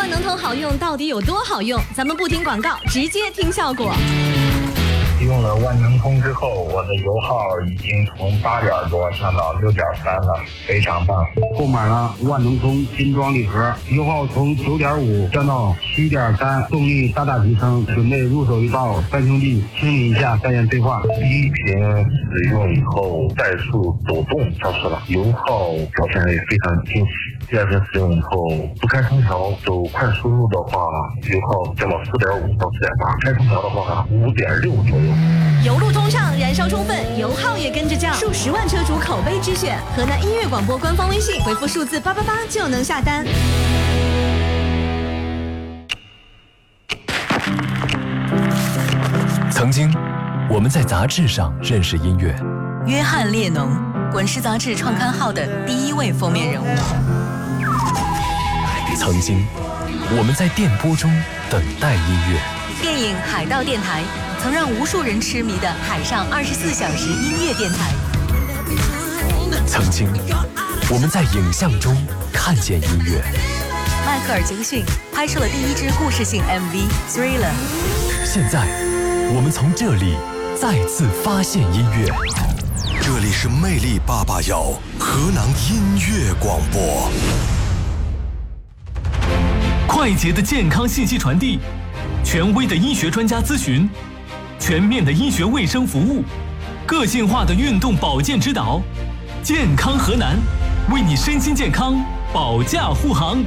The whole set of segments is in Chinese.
万能通好用到底有多好用？咱们不听广告，直接听效果。 用了万能通之后，我的油耗已经从8点多降到6.3了，非常棒。 购买了万能通精装礼盒，油耗从9.5降到7.3，动力大大提升。准备入手一包三兄弟清理一下，再言退化。 第一瓶使用以后，怠速抖动消失了，油耗表现也非常惊喜。第二瓶使用以后，不开空调走快速路的话，油耗降到4.5到4.8，开空调的话5.6左右。 油路通畅，燃烧充分，油耗也跟着降，数10万车主口碑之选。河南音乐广播官方微信回复数字888就能下单。 曾经，我们在杂志上认识音乐。 约翰列侬，滚石杂志创刊号的第1位封面人物。 曾经，我们在电波中等待音乐。 电影《海盗电台》曾让无数人痴迷的海上24小时音乐电台。 曾经，我们在影像中看见音乐。 迈克尔·杰克逊拍摄了第1支故事性 MV《Thriller》。 现在，我们从这里再次发现音乐。 这里是魅力881河南音乐广播。 快捷的健康信息传递，权威的医学专家咨询，全面的医学卫生服务，个性化的运动保健指导，健康河南，为你身心健康保驾护航。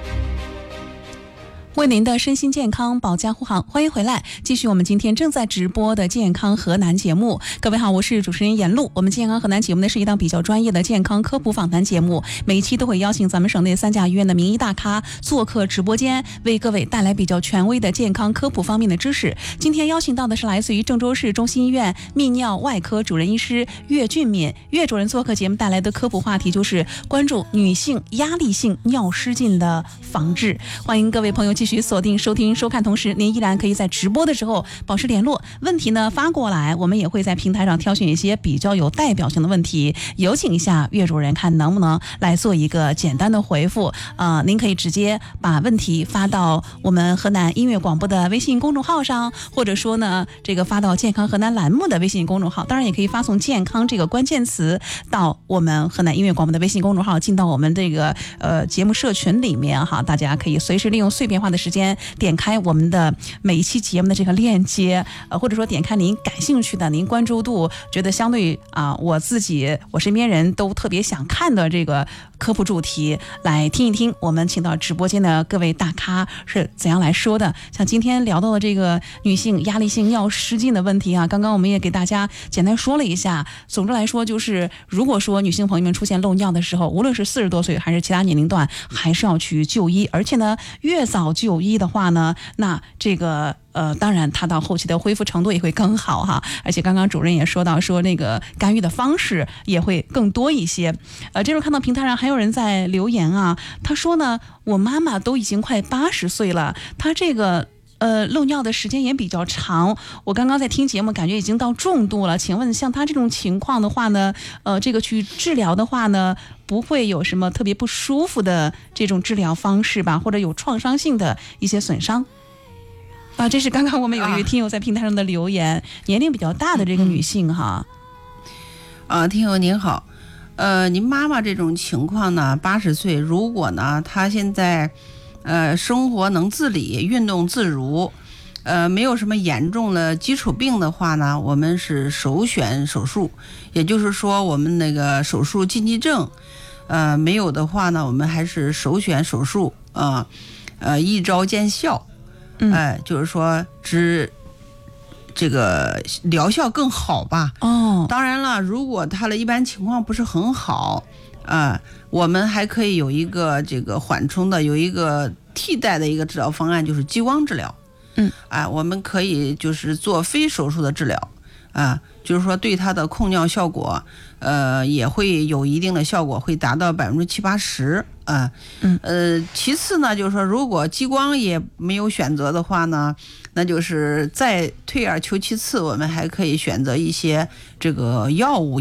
为您的身心健康保驾护航，欢迎回来，继续我们今天正在直播的健康河南节目。各位好，我是主持人闫璐。我们健康河南节目呢是一档比较专业的健康科普访谈节目，每一期都会邀请咱们省内3甲医院的名医大咖做客直播间，为各位带来比较权威的健康科普方面的知识。今天邀请到的是来自于郑州市中心医院泌尿外科主任医师岳俊敏，岳主任做客节目带来的科普话题就是关注女性压力性尿失禁的防治。欢迎各位朋友继续锁定收听收看，同时您依然可以在直播的时候保持联络，问题呢发过来，我们也会在平台上挑选一些比较有代表性的问题，有请一下岳主任看能不能来做一个简单的回复。您可以直接把问题发到我们河南音乐广播的微信公众号上，或者说呢这个发到健康河南栏目的微信公众号，当然也可以发送健康这个关键词到我们河南音乐广播的微信公众号，进到我们这个节目社群里面哈，大家可以随时利用碎片化的时间点开我们的每一期节目的这个链接，或者说点开您感兴趣的、您关注度觉得相对我自己我身边人都特别想看的这个科普主题，来听一听我们请到直播间的各位大咖是怎样来说的。像今天聊到的这个女性压力性尿失禁的问题刚刚我们也给大家简单说了一下。总之来说，就是如果说女性朋友们出现漏尿的时候，无论是40多岁还是其他年龄段，还是要去就医，而且呢越早就医的话呢，那这个当然它到后期的恢复程度也会更好哈。而且刚刚主任也说到说那个干预的方式也会更多一些。这时候看到平台上还有人在留言他说呢，我妈妈都已经快80岁了，她这个漏尿的时间也比较长，我刚刚在听节目感觉已经到重度了，请问像她这种情况的话呢，这个去治疗的话呢，不会有什么特别不舒服的这种治疗方式吧，或者有创伤性的一些损伤这是刚刚我们有一位听友在平台上的留言，年龄比较大的这个女性哈。 听友您好，您妈妈这种情况呢，80岁，如果呢她现在生活能自理，运动自如，没有什么严重的基础病的话呢，我们是首选手术，也就是说我们那个手术禁忌症，没有的话呢，我们还是首选手术一招见效，就是说这个疗效更好吧。当然了，如果他的一般情况不是很好，我们还可以有一个这个缓冲的，有一个替代的一个治疗方案，就是激光治疗。我们可以就是做非手术的治疗，就是说对它的控尿效果，也会有一定的效果，会达到70%-80%。其次呢，就是说如果激光也没有选择的话呢，那就是再退而求其次，我们还可以选择一些这个药物。